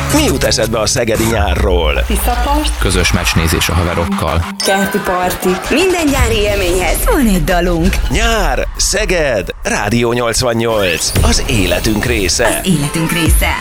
Mi jut eszedbe a szegedi nyárról? Tiszapart, Közös meccsnézés a haverokkal. kerti partik. Minden nyári élményhez van egy dalunk. Nyár, Szeged, Rádió 88. Az életünk része. Életünk része.